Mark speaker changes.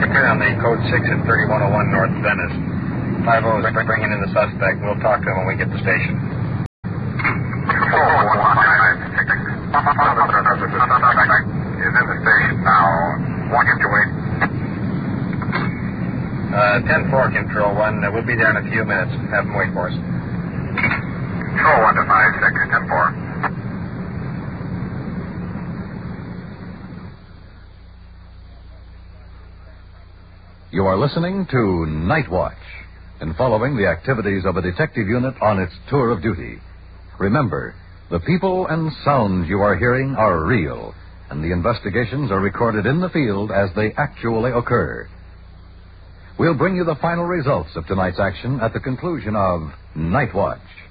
Speaker 1: Clear on the code 6 at 3101 North Venice. 5-0 is bringing in the suspect. We'll talk to him when we get to the station.
Speaker 2: Is in the station now. Want him to wait?
Speaker 1: 10-4, Control 1. We'll be there in a few minutes. Have him wait for us.
Speaker 2: Control 1 to 5-6, 10-4.
Speaker 3: You are listening to Night Watch and following the activities of a detective unit on its tour of duty. Remember, the people and sounds you are hearing are real, and the investigations are recorded in the field as they actually occur. We'll bring you the final results of tonight's action at the conclusion of Night Watch.